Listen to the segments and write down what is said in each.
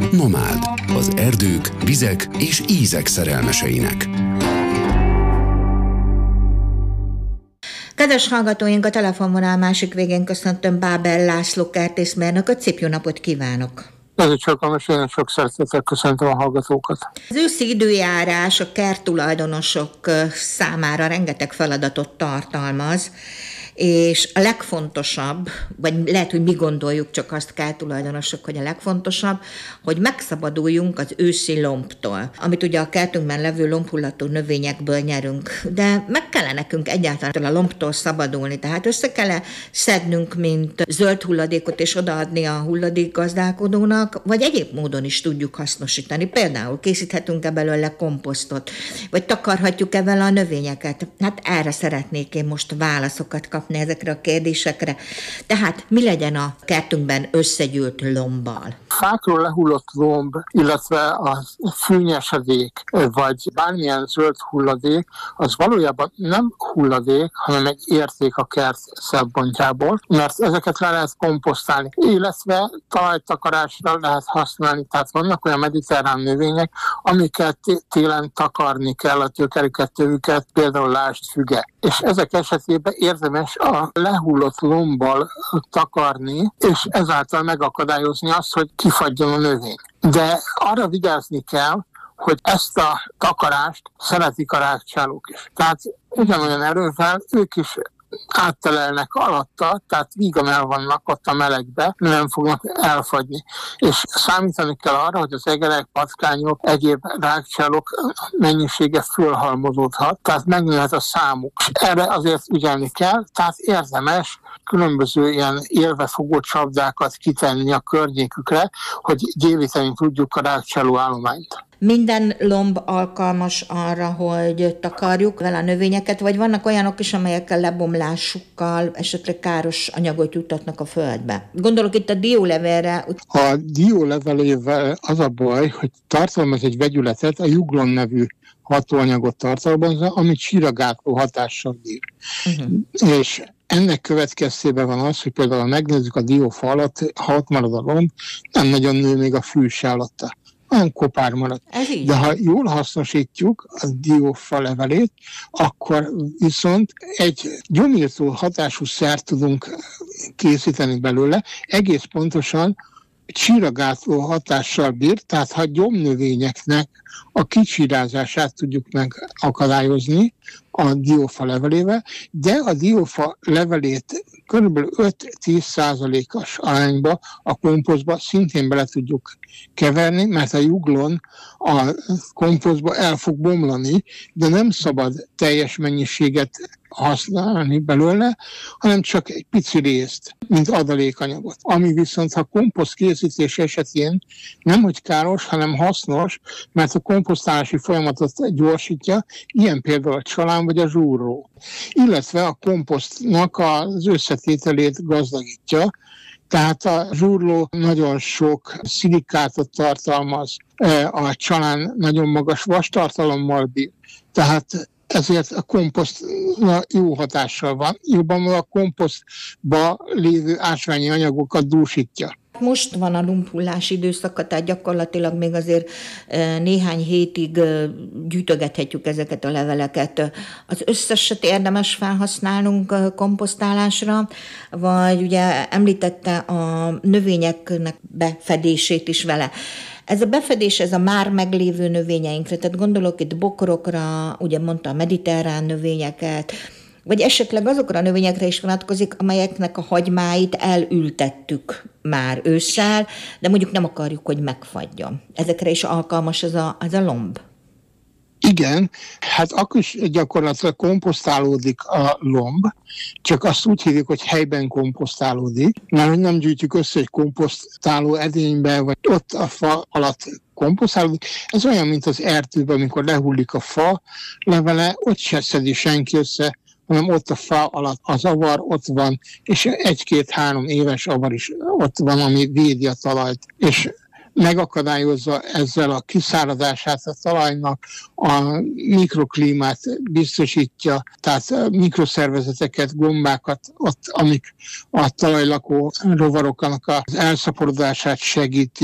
Nomád, az erdők, vizek és ízek szerelmeseinek. Kedves hallgatóink, a telefonvonal másik végén köszöntöm Bábel László kertészmérnököt. Szép jó napot kívánok! Ez egy alkalmas, én sok szeretettel köszöntöm a hallgatókat. Az őszi időjárás a kerttulajdonosok számára rengeteg feladatot tartalmaz, és a legfontosabb, vagy lehet, hogy mi gondoljuk csak azt kerttulajdonosok, hogy a legfontosabb, hogy megszabaduljunk az őszi lombtól, amit ugye a kertünkben levő lombhullató növényekből nyerünk. De meg kell nekünk egyáltalán a lombtól szabadulni, tehát össze kell szednünk, mint zöld hulladékot, és odaadni a hulladékgazdálkodónak, vagy egyéb módon is tudjuk hasznosítani. Például készíthetünk-e belőle komposztot, vagy takarhatjuk-e vele a növényeket. Hát erre szeretnék én most válaszokat kapni ezekre a kérdésekre. Tehát mi legyen a kertünkben összegyűlt lombbal? Fákról lehullott lomb, illetve a fűnyesedék, vagy bármilyen zöld hulladék, az valójában nem hulladék, hanem egy érték a kert szempontjából, mert ezeket le lehet komposztálni, illetve talajtakarásra lehet használni. Tehát vannak olyan mediterrán növények, amiket télen takarni kell, a tőkerüket, például lásd füge. És ezek esetében érdemes a lehullott lombbal takarni, és ezáltal megakadályozni azt, hogy kifagyjon a növény. De arra vigyázni kell, hogy ezt a takarást szeretik a rágcsálók is. Tehát ugyanolyan erővel ők is áttelelnek alatta, tehát vígan el vannak ott a melegbe, nem fognak elfagyni. És számítani kell arra, hogy az egerek, patkányok, egyéb rágcsálók mennyisége fölhalmozódhat, tehát megnőhet a számuk. Erre azért ügyelni kell, tehát érdemes különböző ilyen élvefogó csapdákat kitenni a környékükre, hogy gyévíteni tudjuk a rágcsáló állományt. Minden lomb alkalmas arra, hogy takarjuk vele a növényeket, vagy vannak olyanok is, amelyekkel lebomlásukkal esetleg káros anyagot juttatnak a földbe? Gondolok itt a diólevélre. A diólevelével az a baj, hogy tartalmaz egy vegyületet, a juglon nevű hatóanyagot tartalmazza, amit csíragátló hatással bír. És ennek következtében van az, hogy például ha megnézzük a diófa alatt, ha ott marad a lomb, nem nagyon nő még a fűse alatta. Olyan kopár marad. De ha jól hasznosítjuk a diófa levelét, akkor viszont egy gyomírtó hatású szert tudunk készíteni belőle, egész pontosan csíragátló hatással bír, tehát ha gyomnövényeknek a kicsírázását tudjuk megakadályozni a diófa levelével, de a diófa levelét kb. 5-10%-os arányba a komposztba szintén bele tudjuk keverni, mert a juglon a komposztba el fog bomlani, de nem szabad teljes mennyiséget használni belőle, hanem csak egy pici részt, mint adalékanyagot. Ami viszont, ha komposzt készítés esetén nem hogy káros, hanem hasznos, mert a komposztálási folyamatot gyorsítja, ilyen például a csalán vagy a zsúrró. Illetve a komposztnak az összetételét gazdagítja, tehát a zsúrló nagyon sok szilikátot tartalmaz, a csalán nagyon magas vastartalommal bír, tehát ezért a komposzt jó hatással van. Jobban a komposztba lévő ásványi anyagokat dúsítja. Most van a lombhullás időszaka, tehát gyakorlatilag még azért néhány hétig gyűjtögethetjük ezeket a leveleket. Az összeset érdemes felhasználnunk komposztálásra, vagy ugye említette a növényeknek befedését is vele. Ez a befedés, ez a már meglévő növényeinkre, tehát gondolok itt bokrokra, ugye mondta a mediterrán növényeket, vagy esetleg azokra a növényekre is vonatkozik, amelyeknek a hagymáit elültettük már ősszel, de mondjuk nem akarjuk, hogy megfagyjon. Ezekre is alkalmas ez a lomb? Igen, hát akkor is gyakorlatilag komposztálódik a lomb, csak azt úgy hívjuk, hogy helyben komposztálódik, mert nem gyűjtjük össze egy komposztáló edénybe, vagy ott a fa alatt komposztálódik. Ez olyan, mint az erdőben, amikor lehullik a fa levele, ott se szedi senki össze, hanem ott a fa alatt az avar ott van, és 1-2-3 éves avar is ott van, ami védi a talajt. És megakadályozza ezzel a kiszáradását a talajnak, a mikroklímát biztosítja, tehát mikroszervezeteket, gombákat, ott, amik a talajlakó rovaroknak az elszaporodását segíti.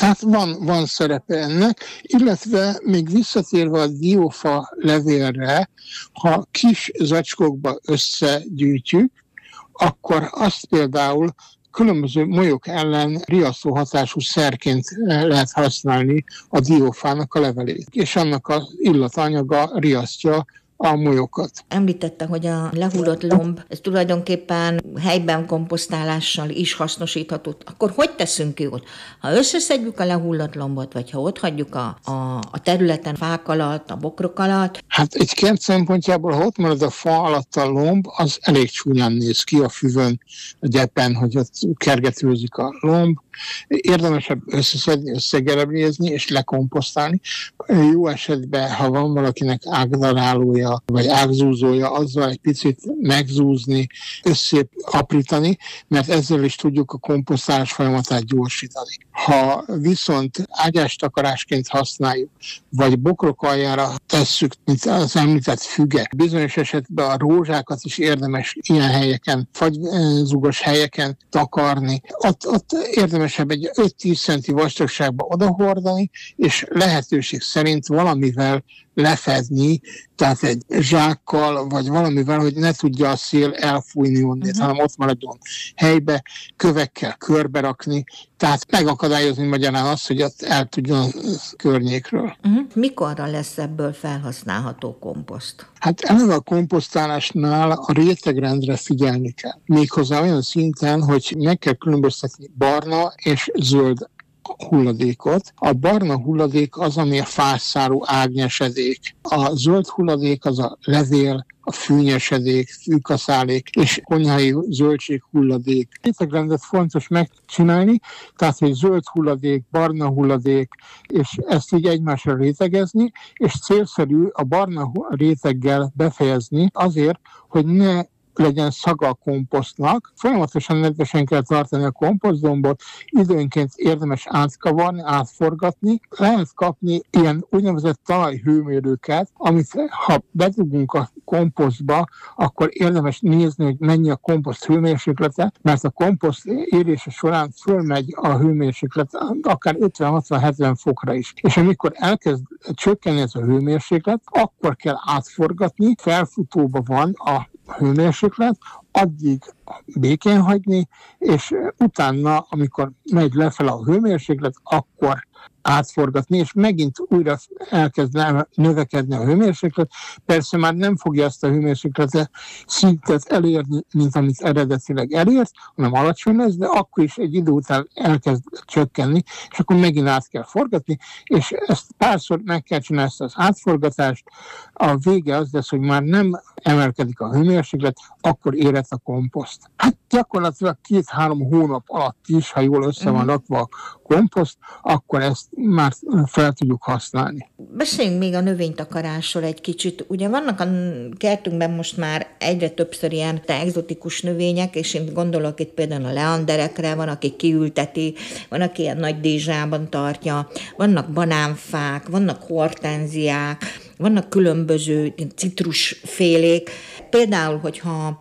Tehát van szerepe ennek, illetve még visszatérve a diófa levélre, ha kis zacskókba összegyűjtjük, akkor azt például különböző molyok ellen riasztó hatású szerként lehet használni a diófának a levelét, és annak az illatanyaga riasztja a molyokat. Említette, hogy a lehullott lomb, ez tulajdonképpen helyben komposztálással is hasznosítható. Akkor hogy teszünk jót? Ha összeszedjük a lehullott lombot, vagy ha ott hagyjuk a területen fák alatt, a bokrok alatt? Hát egy kert szempontjából, ha ott marad a fa alatt a lomb, az elég csúnyán néz ki a füvön, a gyepen, hogy ott kergetőzik a lomb. Érdemesebb összeszedni, összegerebjézni és lekomposztálni. Jó esetben, ha van valakinek ágdarálója vagy ágzúzója, azzal egy picit megzúzni, összeaprítani, mert ezzel is tudjuk a komposztálás folyamatát gyorsítani. Ha viszont ágyástakarásként használjuk, vagy bokrok aljára tesszük, mint az említett füge, bizonyos esetben a rózsákat is érdemes ilyen helyeken, fagyzugos helyeken takarni. Ott érdemesebb egy 5-10 centi vastagságba odahordani, és lehetőség szerint valamivel lefedni, tehát egy zsákkal, vagy valamivel, hogy ne tudja a szél elfújni onnét, hanem ott maradjon helybe, kövekkel körberakni, tehát megakadályozni magyarán azt, hogy ott el tudjon környékről. Mikorra lesz ebből felhasználható komposzt? Hát eleve a komposztálásnál a rétegrendre figyelni kell. Méghozzá olyan szinten, hogy meg kell különböztetni barna és zöld hulladékot. A barna hulladék az, ami a fásszárú ágnyesedék. A zöld hulladék az a levél, a fűnyesedék, fűkaszálék és konyhai zöldség hulladék. A rétegrendet fontos megcsinálni, tehát hogy zöld hulladék, barna hulladék, és ezt így egymásra rétegezni, és célszerű a barna réteggel befejezni azért, hogy ne legyen szaga a komposztnak. Folyamatosan nedvesen kell tartani a komposztdombot, időnként érdemes átkavarni, átforgatni. Lehet kapni ilyen úgynevezett talajhőmérőket, amit ha bedugunk a komposztba, akkor érdemes nézni, hogy mennyi a komposzt hőmérséklete, mert a komposzt érése során fölmegy a hőmérséklet akár 50-60-70 fokra is. És amikor elkezd csökkenni ez a hőmérséklet, akkor kell átforgatni, felfutóba van a hőmérséklet, addig békén hagyni, és utána, amikor megy lefelé a hőmérséklet, akkor átforgatni, és megint újra elkezd növekedni a hőmérséklet. Persze már nem fogja azt a hőmérsékletet szintet elérni, mint amit eredetileg elért, hanem alacsony lesz, de akkor is egy idő után elkezd csökkenni, és akkor megint át kell forgatni, és ezt párszor meg kell csinálni, ezt az átforgatást. A vége az lesz, hogy már nem emelkedik a hőmérséklet, akkor érett a komposzt. Hát gyakorlatilag 2-3 hónap alatt is, ha jól össze van rakva a komposzt, akkor ezt már fel tudjuk használni. Beszéljünk még a növénytakarásról egy kicsit. Ugye vannak a kertünkben most már egyre többször ilyen egzotikus növények, és én gondolok itt például a leanderekre, van, aki kiülteti, van, aki ilyen nagy dézsában tartja, vannak banánfák, vannak hortenziák, vannak különböző citrusfélék. Például, hogyha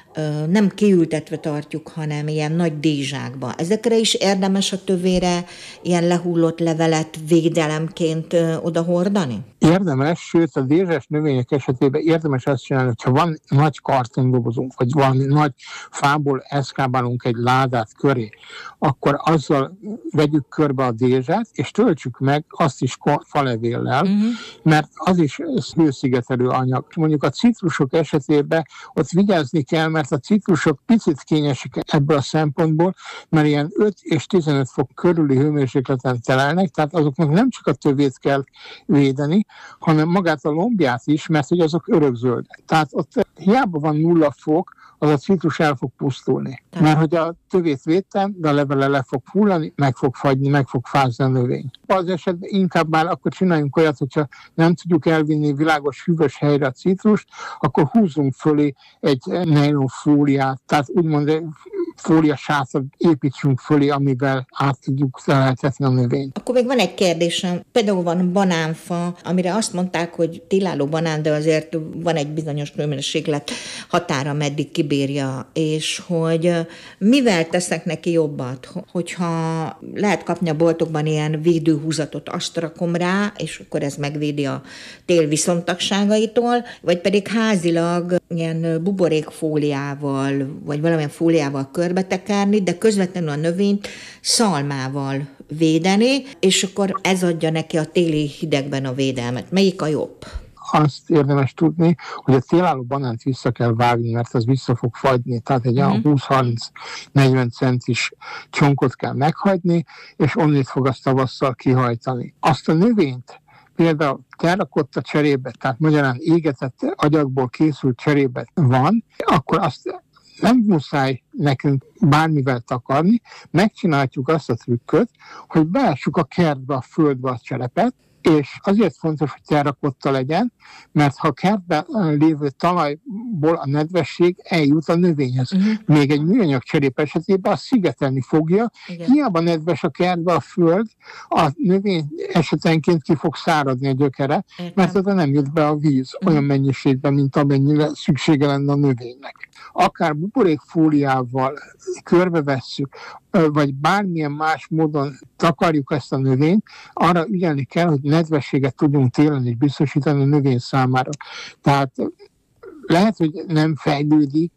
nem kiültetve tartjuk, hanem ilyen nagy dézsákba. Ezekre is érdemes a tövére ilyen lehullott levelet védelemként odahordani? Érdemes, sőt a dézsás növények esetében érdemes azt csinálni, hogyha van nagy kartondobozunk, vagy valami nagy fából eszkábálunk egy ládát köré, akkor azzal vegyük körbe a dézsát, és töltsük meg azt is falevéllel, mert az is hőszigetelő anyag. Mondjuk a citrusok esetében ott vigyázni kell, mert a citrusok picit kényesek ebből a szempontból, mert ilyen 5 és 15 fok körüli hőmérsékleten telelnek, tehát azoknak nem csak a tövét kell védeni, hanem magát a lombját is, mert hogy azok örökzöldek. Tehát ott hiába van 0 fok, az a citrus el fog pusztulni. Mert hogy a tövét védtem, de a levele le fog hullani, meg fog fagyni, meg fog fázni a növény. Az esetben inkább már akkor csináljunk olyat, hogyha nem tudjuk elvinni világos, hűvös helyre a citrust, akkor húzzunk fölé egy nylon fóliát, tehát úgymond fóliasászat építsünk fölé, amivel át tudjuk lehetetni a növényt. Akkor még van egy kérdésem. Például van banánfa, amire azt mondták, hogy télálló banán, de azért van egy bizonyos hőmérséklet határa, meddig kibírja, és hogy mivel tesznek neki jobbat, hogyha lehet kapni a boltokban ilyen védőhúzatot, azt rakom rá, és akkor ez megvédi a tél viszontagságaitól, vagy pedig házilag ilyen buborékfóliával, vagy valamilyen fóliával körbetekerni, de közvetlenül a növényt szalmával védeni, és akkor ez adja neki a téli hidegben a védelmet. Melyik a jobb? Azt érdemes tudni, hogy a télálló banánt vissza kell vágni, mert az vissza fog fagyni, tehát egy olyan 20-30-40 centis csonkot kell meghagyni, és onnét fog azt tavasszal kihajtani. Azt a növényt például terrakotta cserébe, tehát magyarán égetett agyagból készült cserébe van, akkor azt nem muszáj nekünk bármivel takarni, megcsináljuk azt a trükköt, hogy beássuk a kertbe, a földbe a cserepet, és azért fontos, hogy terrakotta legyen, mert ha kertben lévő talajból a nedvesség eljut a növényhez. Még egy műanyag cserép esetében azt szigetelni fogja. Igen. Hiába nedves a kertben a föld, a növény esetenként ki fog száradni a gyökere, mert oda nem jut be a víz olyan mennyiségben, mint amennyire szüksége lenne a növénynek. Akár buborékfóliával körbevesszük, vagy bármilyen más módon takarjuk ezt a növényt, arra ügyelni kell, hogy nedvességet tudjunk télen is biztosítani a növény számára. Tehát lehet, hogy nem fejlődik,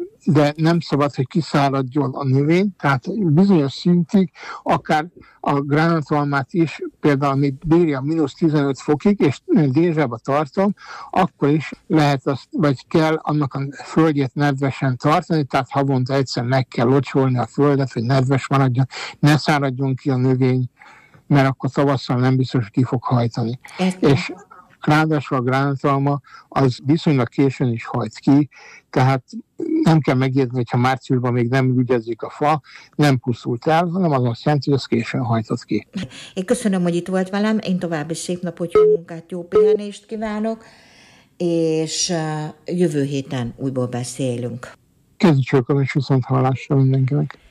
de nem szabad, hogy kiszáradjon a növény, tehát bizonyos szintig, akár a gránátalmát is, például ami bírja -15 fokig, és dézsába tartom, akkor is lehet azt, vagy kell annak a földjét nedvesen tartani, tehát havonta egyszer meg kell locsolni a földet, hogy nedves maradjon, ne száradjon ki a növény, mert akkor tavasszal nem biztos, hogy ki fog hajtani. És ráadásul a gránátalma az viszonylag későn is hajt ki, tehát nem kell megijedni, hogyha márciusban még nem ügyezik a fa, nem pusztult el, hanem az azt jelenti, hogy az későn hajtott ki. Én köszönöm, hogy itt volt velem, én további szép napot, jó munkát, jó pihenést kívánok, és jövő héten újból beszélünk. Kezdjük és viszont hallásra mindenkinek.